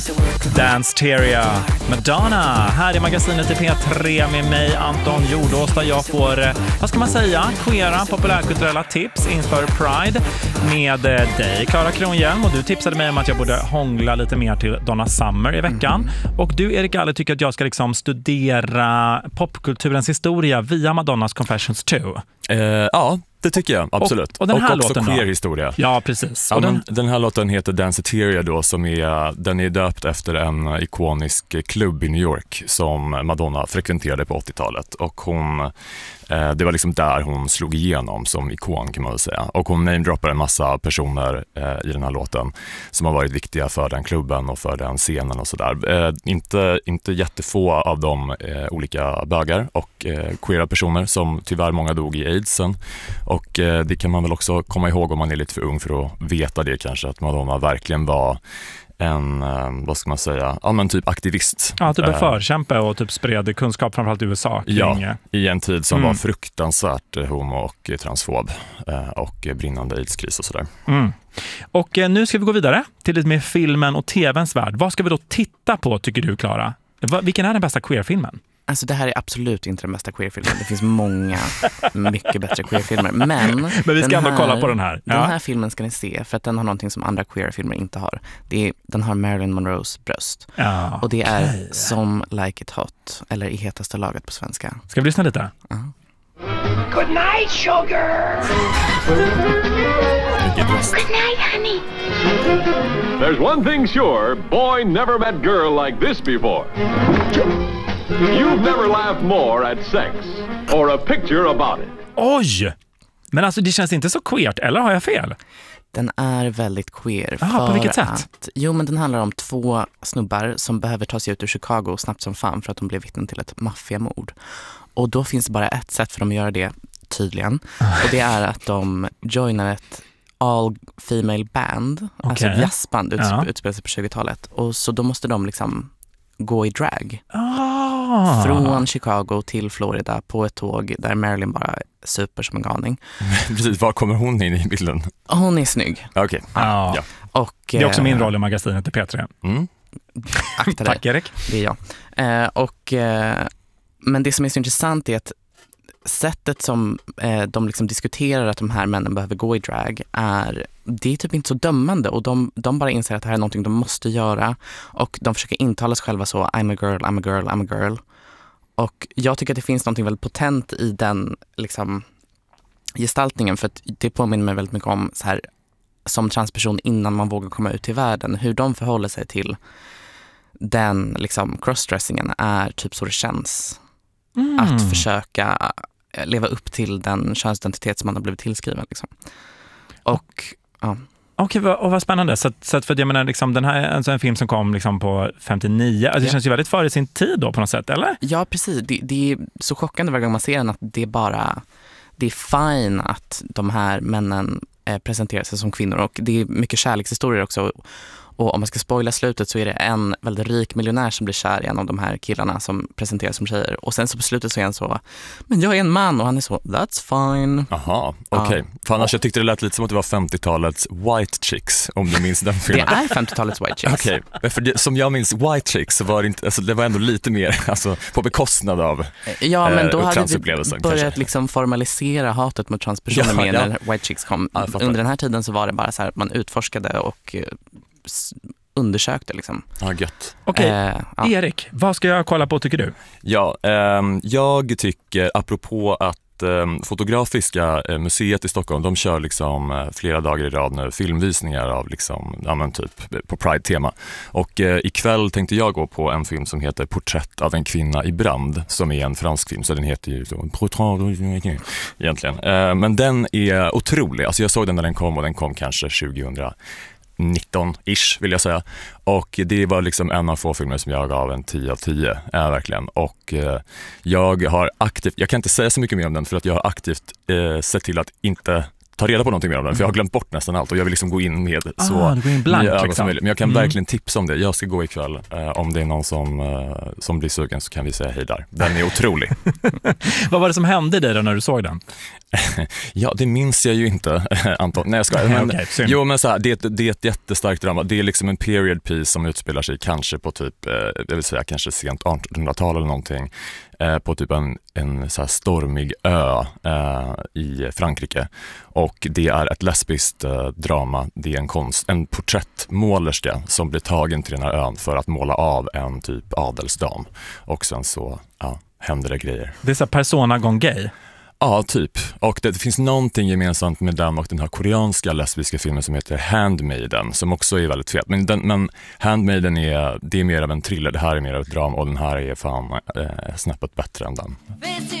Danceteria, Madonna, här i magasinet i P3 med mig Anton Jordås, där jag får, vad ska man säga, queera populärkulturella tips inför Pride med dig, Klara Kronhjelm, och du tipsade mig om att jag borde hångla lite mer till Donna Summer i veckan. Och du, Erik Alle, tycker att jag ska liksom studera popkulturens historia via Madonnas Confessions 2. Ja, det tycker jag, absolut. Och den här också låten queer-historia. Ja, precis. Ja, och den här låten heter Danceteria då, den är döpt efter en ikonisk klubb i New York som Madonna frekventerade på 80-talet. Och det var liksom där hon slog igenom som ikon, kan man väl säga. Och hon namedroppar en massa personer i den här låten som har varit viktiga för den klubben och för den scenen och sådär. Inte jättefå av dem olika bögar och queera personer som tyvärr många dog i aidsen. Och det kan man väl också komma ihåg om man är lite för ung för att veta det kanske, att Madonna verkligen var en, vad ska man säga, ja men typ aktivist. Ja, typ en förkämpe och typ spred kunskap framförallt i USA. Ja, i en tid som var fruktansvärt homo- och transfob och brinnande aidskris och sådär. Och nu ska vi gå vidare till lite mer filmen och tvns värld. Vad ska vi då titta på, tycker du, Klara? Vilken är den bästa queerfilmen? Alltså det här är absolut inte den bästa queerfilmen. Det finns många mycket bättre queerfilmer. Men vi ska ändå kolla på den här. Den här filmen ska ni se, för att den har någonting som andra queerfilmer inte har. Den har Marilyn Monroes bröst. Ja, och det är Some Like It Hot, eller I hetaste laget på svenska. Ska vi lyssna lite? Good night, sugar. Mycket bröst. Good night, honey. There's one thing sure, boy never met girl like this before. You've never laughed more at sex or a picture about it. Oj! Men alltså det känns inte så queert, eller har jag fel? Den är väldigt queer. Aha, på vilket sätt? Men den handlar om två snubbar som behöver ta sig ut ur Chicago snabbt som fan för att de blev vittnen till ett maffiamord. Och då finns det bara ett sätt för dem att göra det, tydligen. Och det är att de joinar ett all-female band, alltså ett jazzband utspelar sig på 20-talet. Och så då måste de liksom gå i drag. Från Chicago till Florida på ett tåg där Marilyn bara super som en galning. Precis, var kommer hon in i bilden? Hon är snygg. Okej. Ja. Och, det är också min roll i magasinet i P3. Akta dig. Tack, Erik. Det är jag. Men det som är så intressant är att sättet som de liksom diskuterar att de här männen behöver gå i drag det är typ inte så dömande, och de bara inser att det här är någonting de måste göra, och de försöker intala sig själva så I'm a girl, I'm a girl, I'm a girl. Och jag tycker att det finns någonting väldigt potent i den liksom gestaltningen, för att det påminner mig väldigt mycket om så här, som transperson innan man vågar komma ut till världen, hur de förhåller sig till den liksom crossdressingen är typ så det känns. Att försöka leva upp till den könsidentitet som man har blivit tillskriven liksom. Och Okej, och vad spännande. Så för jag menar liksom, den här är en film som kom liksom på 59. Alltså, det känns ju väldigt före sin tid då på något sätt, eller? Ja, precis. Det är så chockande varje gång man ser den att det är fine att de här männen presenterar sig som kvinnor, och det är mycket kärlekshistorier också. Och om man ska spoila slutet så är det en väldigt rik miljonär som blir kär i en av de här killarna som presenteras som tjejer. Och sen så på slutet så är han så, men jag är en man, och han är så, that's fine. Aha, okej. För annars jag tyckte det lät lite som att det var 50-talets White Chicks, om du minns den filmen. Det är 50-talets White Chicks. Okej, för som jag minns White Chicks så var det inte, alltså det var ändå lite mer alltså, på bekostnad av men då hade vi börjat kanske liksom formalisera hatet mot transpersoner när White Chicks kom. Under den här tiden så var det bara så här att man utforskade och undersökte liksom. Ja, gött. Okej, Erik, vad ska jag kolla på tycker du? Ja, jag tycker, apropå att Fotografiska museet i Stockholm, de kör liksom flera dagar i rad nu filmvisningar av liksom, ja men typ på Pride-tema. Och ikväll tänkte jag gå på en film som heter Porträtt av en kvinna i brand, som är en fransk film, så den heter ju Porträtt egentligen. Men den är otrolig. Alltså jag såg den när den kom, och den kom kanske 2019-ish vill jag säga. Och det var liksom en av få filmer som jag gav en 10 av 10, verkligen. Och jag har aktivt, jag kan inte säga så mycket mer om den för att jag har aktivt sett till att inte ta reda på någonting mer om den, för jag har glömt bort nästan allt och jag vill liksom gå in med så blank, ögon liksom. som möjligt. Men jag kan verkligen tipsa om det. Jag ska gå ikväll. Om det är någon som blir sugen så kan vi säga hej där. Den är otrolig. Vad var det som hände i dig då när du såg den? Ja, det minns jag ju inte, Anton. Nej, jag skojar. Men, Okej, synd. jo, men så här, det är ett jättestarkt drama. Det är liksom en period piece som utspelar sig kanske på typ, jag vill säga kanske sent 1800-tal eller någonting, på typ en så här stormig ö i Frankrike. Och det är ett lesbiskt drama. Det är en porträttmålerska som blir tagen till den här ön för att måla av en typ adelsdam. Och sen så händer det grejer. Det är så här persona gone gay. Ja, typ. Och det finns någonting gemensamt med den och den här koreanska lesbiska filmen som heter Handmaiden, som också är väldigt fet. Men Handmaiden är mer av en thriller, det här är mer av ett drama och den här är fan snäppet bättre än den. Busy